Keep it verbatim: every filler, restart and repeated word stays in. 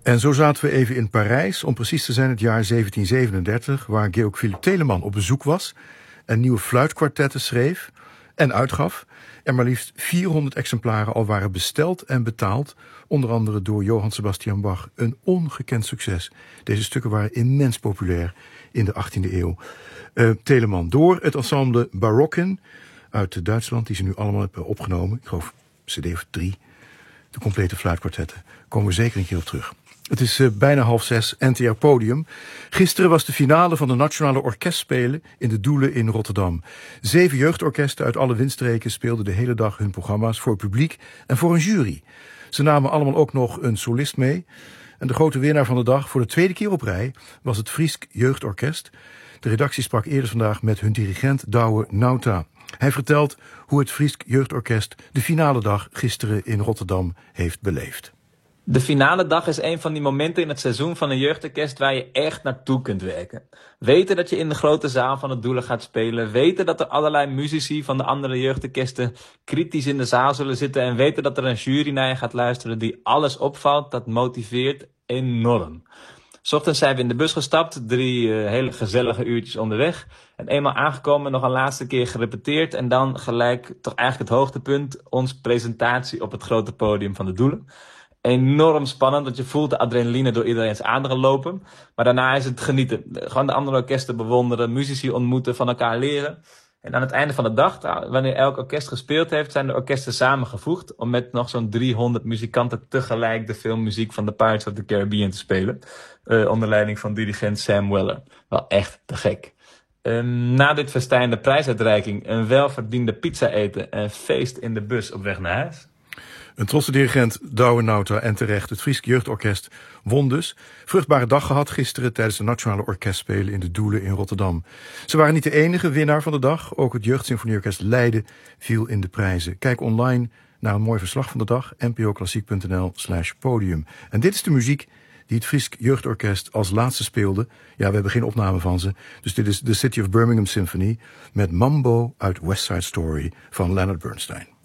En zo zaten we even in Parijs, om precies te zijn het jaar zeventien zevenendertig... waar Georg Philipp Telemann op bezoek was en nieuwe fluitkwartetten schreef en uitgaf. En maar liefst vierhonderd exemplaren al waren besteld en betaald, onder andere door Johann Sebastian Bach. Een ongekend succes. Deze stukken waren immens populair in de achttiende eeuw. Uh, Telemann door het ensemble Barocken uit Duitsland, die ze nu allemaal hebben opgenomen. Ik geloof cd of drie. De complete fluitkwartetten. Komen we zeker een keer op terug. Het is uh, bijna half zes, N T R Podium. Gisteren was de finale van de Nationale Orkestspelen in de Doelen in Rotterdam. Zeven jeugdorkesten uit alle windstreken speelden de hele dag hun programma's voor het publiek en voor een jury. Ze namen allemaal ook nog een solist mee. En de grote winnaar van de dag voor de tweede keer op rij was het Friesk Jeugdorkest. De redactie sprak eerder vandaag met hun dirigent Douwe Nauta. Hij vertelt hoe het Friesk Jeugdorkest de finale dag gisteren in Rotterdam heeft beleefd. De finale dag is een van die momenten in het seizoen van een jeugdorkest waar je echt naartoe kunt werken. Weten dat je in de grote zaal van het Doelen gaat spelen. Weten dat er allerlei muzici van de andere jeugdorkesten kritisch in de zaal zullen zitten. En weten dat er een jury naar je gaat luisteren die alles opvalt. Dat motiveert enorm. 's Ochtends zijn we in de bus gestapt, drie uh, hele gezellige uurtjes onderweg. En eenmaal aangekomen nog een laatste keer gerepeteerd. En dan gelijk toch eigenlijk het hoogtepunt, onze presentatie op het grote podium van de Doelen. Enorm spannend, want je voelt de adrenaline door iedereen's aderen lopen. Maar daarna is het genieten. Gewoon de andere orkesten bewonderen, muzici ontmoeten, van elkaar leren. En aan het einde van de dag, wanneer elk orkest gespeeld heeft, zijn de orkesten samengevoegd om met nog zo'n driehonderd muzikanten tegelijk de filmmuziek van The Pirates of the Caribbean te spelen. Uh, onder leiding van dirigent Sam Weller. Wel echt te gek. Um, na dit festijn de prijsuitreiking, een welverdiende pizza eten en feest in de bus op weg naar huis. Een trotse dirigent, Douwe Nauta, en terecht. Het Friesk Jeugdorkest won dus. Vruchtbare dag gehad gisteren tijdens de Nationale Orkestspelen in de Doelen in Rotterdam. Ze waren niet de enige winnaar van de dag. Ook het Jeugdsymfonieorkest Leiden viel in de prijzen. Kijk online naar een mooi verslag van de dag. n p o klassiek punt n l slash podium. En dit is de muziek die het Friesk Jeugdorkest als laatste speelde. Ja, we hebben geen opname van ze. Dus dit is The City of Birmingham Symphony met Mambo uit West Side Story van Leonard Bernstein.